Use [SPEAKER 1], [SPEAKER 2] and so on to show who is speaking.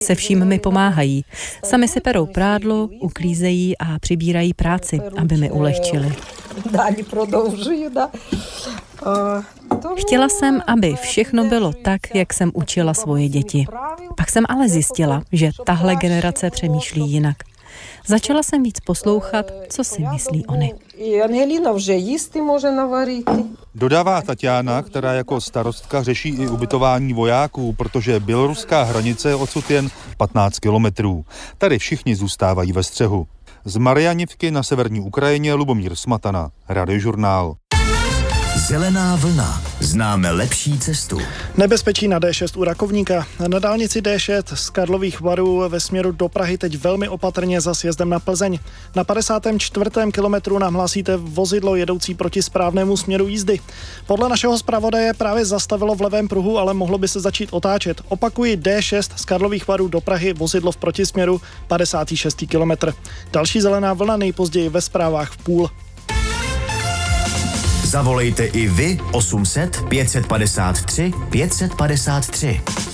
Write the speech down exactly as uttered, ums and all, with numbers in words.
[SPEAKER 1] Se vším mi pomáhají. Sami si perou prádlo, uklízejí a přibírají práci, aby mi ulehčili. Chtěla jsem, aby všechno bylo tak, jak jsem učila svoje děti. Pak jsem ale zjistila, že tahle generace přemýšlí jinak. Začala jsem víc poslouchat, co si myslí oni.
[SPEAKER 2] Dodává Tatiana, která jako starostka řeší i ubytování vojáků, protože běloruská hranice je odsud jen patnáct kilometrů. Tady všichni zůstávají ve střehu. Z Marianivky na severní Ukrajině Lubomír Smatana, Radiožurnál.
[SPEAKER 3] Zelená vlna. Známe lepší cestu.
[SPEAKER 4] Nebezpečí na dé šest u Rakovníka. Na dálnici dé šest z Karlových Varů ve směru do Prahy teď velmi opatrně za sjezdem na Plzeň. Na padesátém čtvrtém kilometru nám hlásíte vozidlo jedoucí proti správnému směru jízdy. Podle našeho zpravodaje právě zastavilo v levém pruhu, ale mohlo by se začít otáčet. Opakuji, dé šest z Karlových Varů do Prahy, vozidlo v protisměru, padesátý šestý kilometr. Další zelená vlna nejpozději ve zprávách v půl.
[SPEAKER 3] Zavolejte i vy osm set pět set padesát tři pět set padesát tři.